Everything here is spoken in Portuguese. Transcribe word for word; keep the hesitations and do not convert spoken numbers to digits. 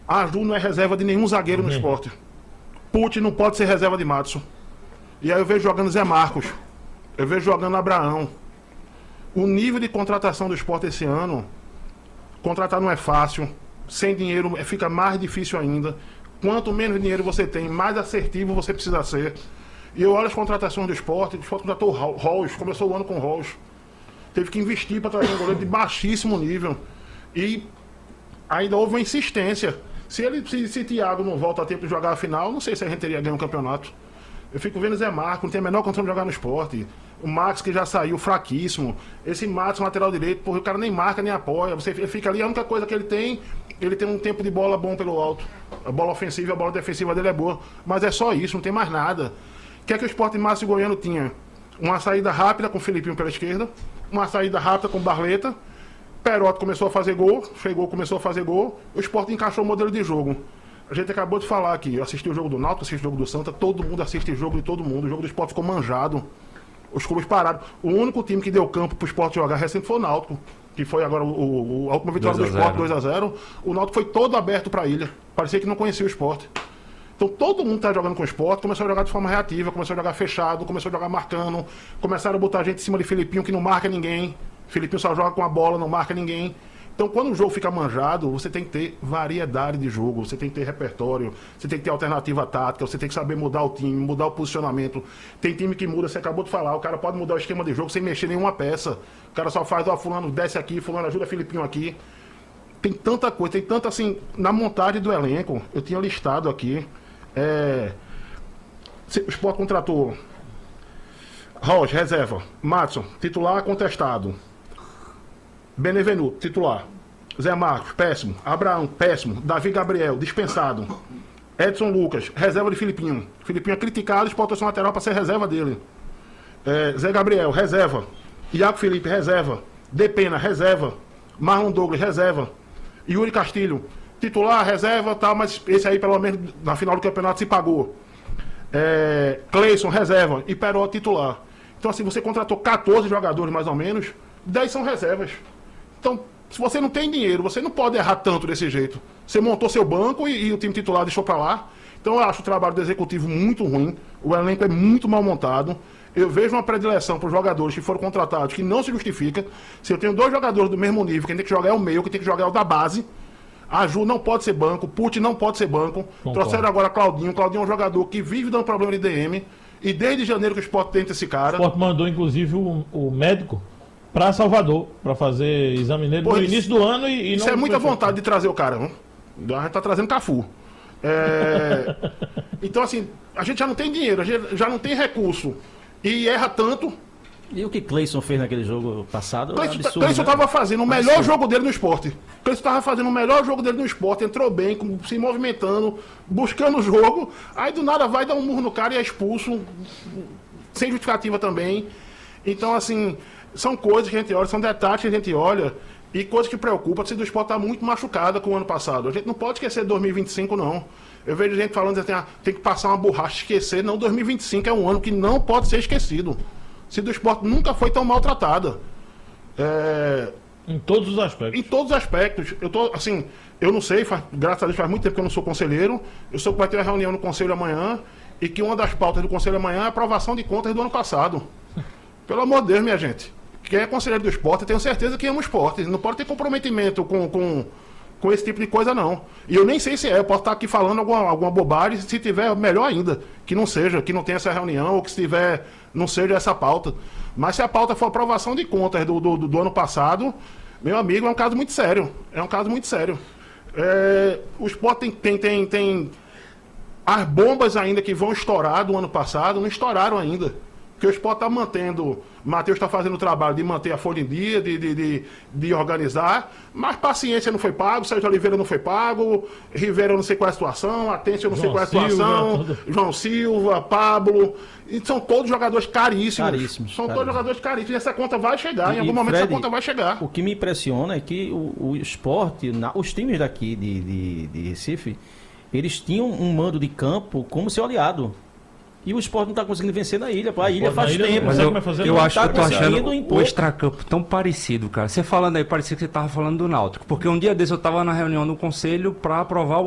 Aju não é reserva de nenhum zagueiro no esporte. Pucci não pode ser reserva de Madison. E aí eu vejo jogando Zé Marcos. Eu vejo jogando Abraão. O nível de contratação do esporte esse ano, contratar não é fácil. Sem dinheiro fica mais difícil ainda. Quanto menos dinheiro você tem, mais assertivo você precisa ser. E eu olho as contratações do esporte. O esporte contratou o Rolls, começou o ano com o Rolls. Teve que investir para trazer um goleiro de baixíssimo nível. E ainda houve uma insistência. Se ele, se, se Thiago não volta a tempo de jogar a final, não sei se a gente teria ganho um campeonato. Eu fico vendo Zé Marco, não tem a menor condição de jogar no esporte. O Max, que já saiu fraquíssimo. Esse Max, lateral direito, porque o cara nem marca, nem apoia. Você fica ali, a única coisa que ele tem, ele tem um tempo de bola bom pelo alto. A bola ofensiva, a bola defensiva dele é boa. Mas é só isso, não tem mais nada. O que é que o Sport Márcio Goiano tinha? Uma saída rápida com o Filipinho pela esquerda, uma saída rápida com o Barleta. Perotti começou a fazer gol, chegou, começou a fazer gol. O Sport encaixou o modelo de jogo. A gente acabou de falar aqui, eu assisti o jogo do Náutico, assisti o jogo do Santa, todo mundo assiste o jogo de todo mundo. O jogo do Sport ficou manjado. Os clubes pararam. O único time que deu campo pro Sport jogar recente foi o Náutico, que foi agora o, o, a última vitória do Sport, dois a zero. O Náutico foi todo aberto para a ilha. Parecia que não conhecia o Sport. Então todo mundo tá jogando com o Sport, começou a jogar de forma reativa, começou a jogar fechado, começou a jogar marcando, começaram a botar gente em cima de Filipinho que não marca ninguém. Filipinho só joga com a bola, não marca ninguém. Então, quando o jogo fica manjado, você tem que ter variedade de jogo, você tem que ter repertório, você tem que ter alternativa tática, você tem que saber mudar o time, mudar o posicionamento. Tem time que muda, você acabou de falar, o cara pode mudar o esquema de jogo sem mexer nenhuma peça. O cara só faz, ó, fulano desce aqui, fulano ajuda Filipinho aqui. Tem tanta coisa, tem tanta assim, na montagem do elenco, eu tinha listado aqui, é... o Sport contratou Rocha, reserva, Madison, titular contestado. Benevenuto, titular. Zé Marcos, péssimo. Abraão, péssimo. Davi Gabriel, dispensado. Edson Lucas, reserva de Filipinho. Filipinho é criticado, exportação lateral para ser reserva dele. É, Zé Gabriel, reserva. Iago Felipe, reserva. Depena, reserva. Marlon Douglas, reserva. Yuri Castilho, titular, reserva, tal, mas esse aí pelo menos na final do campeonato se pagou. É, Cleison, reserva. E Perotti, titular. Então assim, você contratou quatorze jogadores mais ou menos, dez são reservas. Então, se você não tem dinheiro, você não pode errar tanto desse jeito. Você montou seu banco e, e o time titular deixou pra lá. Então eu acho o trabalho do executivo muito ruim. O elenco é muito mal montado. Eu vejo uma predileção para os jogadores que foram contratados que não se justifica. Se eu tenho dois jogadores do mesmo nível, quem tem que jogar é o meio, quem tem que jogar é o da base. A Ju não pode ser banco, Pucci não pode ser banco. Concordo. Trouxeram agora Claudinho. Claudinho é um jogador que vive dando problema de D M. E desde janeiro que o Sport tenta esse cara. O Sport mandou, inclusive, o, o médico para Salvador, para fazer exame nele no início do ano e, e isso não... é muita vontade de trazer o cara, não? A gente tá trazendo Cafu. É... Então, assim, a gente já não tem dinheiro, a gente já não tem recurso. E erra tanto. E o que Cleison fez naquele jogo passado? Cleison Absurdo, Cleison né? tava fazendo o melhor Absurdo. jogo dele no esporte. Cleison tava fazendo o melhor jogo dele no esporte, entrou bem, com- se movimentando, buscando o jogo. Aí do nada vai dar um murro no cara e é expulso, sem justificativa também. Então, assim, são coisas que a gente olha, são detalhes que a gente olha e coisas que preocupam. A torcida do esporte tá muito machucada com o ano passado. A gente não pode esquecer de dois mil e vinte e cinco, não. Eu vejo gente falando assim, ah, tem que passar uma borracha, esquecer. Não, dois mil e vinte e cinco é um ano que não pode ser esquecido. A torcida do esporte nunca foi tão maltratada. É... Em todos os aspectos. Em todos os aspectos. Eu tô, assim, eu não sei, faz, graças a Deus faz muito tempo que eu não sou conselheiro. Eu soube que vai ter uma reunião no conselho amanhã e que uma das pautas do conselho amanhã é a aprovação de contas do ano passado. Pelo amor de Deus, minha gente. Quem é conselheiro do esporte, eu tenho certeza que ama o esporte. Não pode ter comprometimento com, com, com esse tipo de coisa, não. E eu nem sei se é. Eu posso estar aqui falando alguma, alguma bobagem. Se tiver, melhor ainda. Que não seja, que não tenha essa reunião, ou que se tiver, não seja essa pauta. Mas se a pauta for aprovação de contas do, do, do ano passado, meu amigo, é um caso muito sério. É um caso muito sério. É, o esporte tem, tem, tem, tem as bombas ainda que vão estourar do ano passado, não estouraram ainda. Porque o esporte está mantendo, Matheus está fazendo o trabalho de manter a folha em dia, de, de, de, de organizar, mas paciência não foi pago, Sérgio Oliveira não foi pago, Rivera eu não sei qual é a situação, Atêncio eu não sei João qual é a situação, Silva, João Silva, Pablo, e são todos jogadores caríssimos. Caríssimos, São todos caríssimos. jogadores caríssimos, e essa conta vai chegar, em E, algum momento Fred, essa conta vai chegar. O que me impressiona é que o, o esporte, na- os times daqui de, de, de Recife, eles tinham um mando de campo como seu aliado. E o esporte não está conseguindo vencer na ilha. Pô. A ilha Sport faz na ilha não tempo. consegue Mas eu, mais fazer eu nada. acho que eu tô Tá achando conseguindo o impor. extracampo tão parecido, cara. Você falando aí, parecia que você tava falando do Náutico. Porque um dia desse eu tava na reunião do conselho para aprovar o